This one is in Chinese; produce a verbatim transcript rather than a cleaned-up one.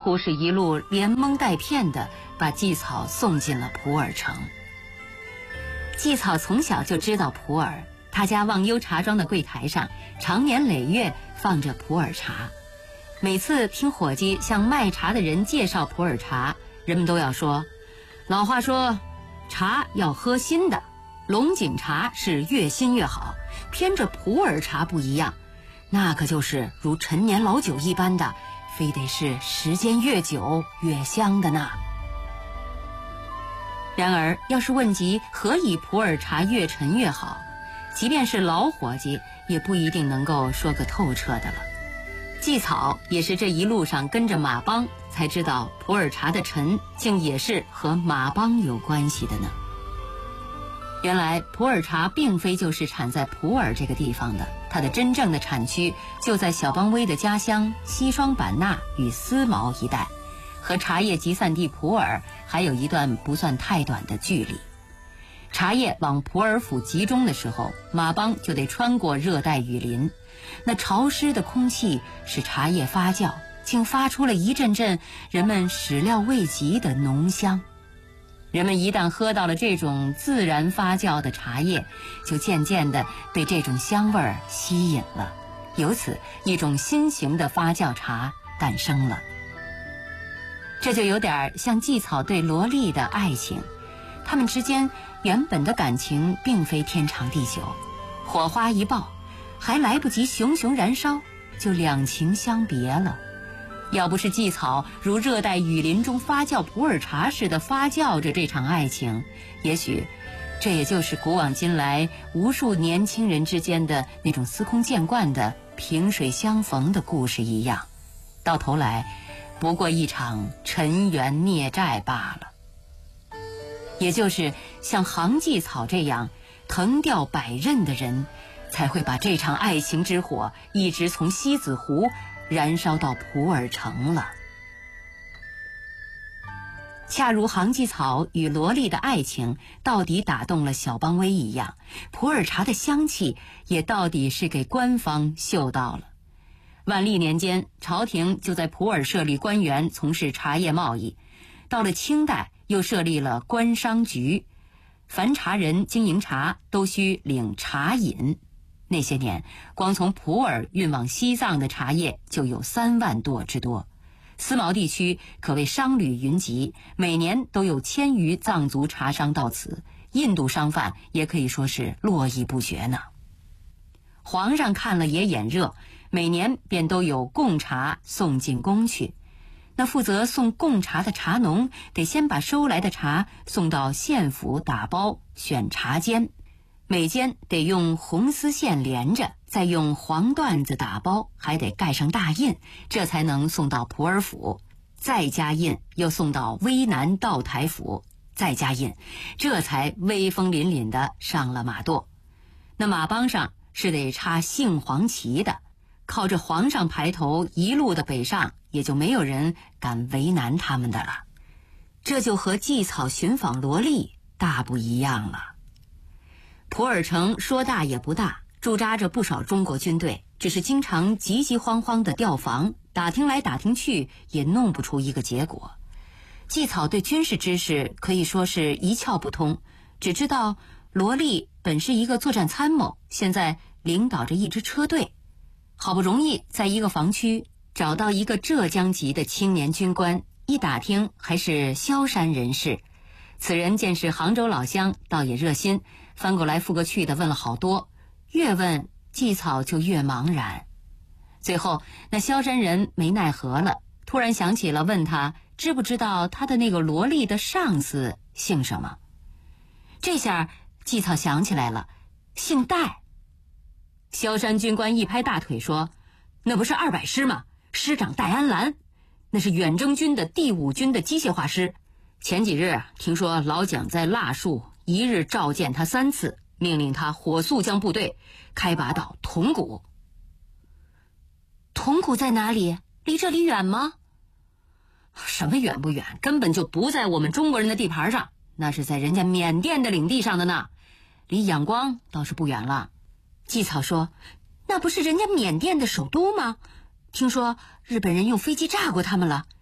乎是一路连蒙带骗的把季草送进了普洱城。季草从小就知道普洱，他家忘忧茶庄的柜台上常年累月放着普洱茶。每次听伙计向卖茶的人介绍普洱茶，人们都要说，老话说茶要喝新的，龙井茶是越新越好，偏这普洱茶不一样，那可就是如陈年老酒一般的，非得是时间越久越香的呢。然而要是问及何以普洱茶越陈越好，即便是老伙计也不一定能够说个透彻的了。季草也是这一路上跟着马帮才知道普洱茶的陈竟也是和马帮有关系的呢。原来普洱茶并非就是产在普洱这个地方的，它的真正的产区就在小邦威的家乡西双版纳与思茅一带，和茶叶集散地普洱还有一段不算太短的距离。茶叶往普洱府集中的时候，马帮就得穿过热带雨林，那潮湿的空气使茶叶发酵，竟发出了一阵阵人们始料未及的浓香。人们一旦喝到了这种自然发酵的茶叶，就渐渐地被这种香味儿吸引了，由此一种新型的发酵茶诞生了。这就有点像季草对罗莉的爱情，他们之间原本的感情并非天长地久，火花一爆，还来不及熊熊燃烧，就两情相别了。要不是季草如热带雨林中发酵普洱茶似的发酵着这场爱情，也许这也就是古往今来无数年轻人之间的那种司空见惯的萍水相逢的故事一样，到头来不过一场尘缘孽债罢了。也就是像杭季草这样藤钓百仞的人，才会把这场爱情之火一直从西子湖燃烧到普洱城了。恰如杭季草与罗莉的爱情到底打动了小邦威一样，普洱茶的香气也到底是给官方嗅到了。万历年间，朝廷就在普洱设立官员从事茶叶贸易，到了清代又设立了官商局，凡茶人经营茶都需领茶引。那些年，光从普洱运往西藏的茶叶就有三万垛之多，思茅地区可谓商旅云集，每年都有千余藏族茶商到此，印度商贩也可以说是络绎不绝呢。皇上看了也眼热，每年便都有贡茶送进宫去。那负责送贡茶的茶农得先把收来的茶送到县府打包选茶笺，每笺得用红丝线连着，再用黄缎子打包，还得盖上大印，这才能送到普洱府，再加印又送到威南道台府，再加印，这才威风凛凛地上了马垛。那马帮上是得插杏黄旗的，靠着皇上排头一路的北上，也就没有人敢为难他们的了。这就和季草寻访罗莉大不一样了。普洱城说大也不大，驻扎着不少中国军队，只是经常急急慌慌地调防，打听来打听去也弄不出一个结果。季草对军事知识可以说是一窍不通，只知道罗莉本是一个作战参谋，现在领导着一支车队，好不容易在一个防区找到一个浙江籍的青年军官，一打听还是萧山人士。此人见是杭州老乡，倒也热心，翻过来覆过去的问了好多，越问季草就越茫然。最后那萧山人没奈何了，突然想起了问他知不知道他的那个罗莉的上司姓什么。这下季草想起来了，姓戴。萧山军官一拍大腿说，那不是二百师吗？师长戴安澜，那是远征军的第五军的机械化师。前几日听说老蒋在腊戍一日召见他三次，命令他火速将部队开拔到铜鼓。铜鼓在哪里？离这里远吗？什么远不远，根本就不在我们中国人的地盘上，那是在人家缅甸的领地上的呢，离仰光倒是不远了。季草说，那不是人家缅甸的首都吗？听说日本人用飞机炸过他们了，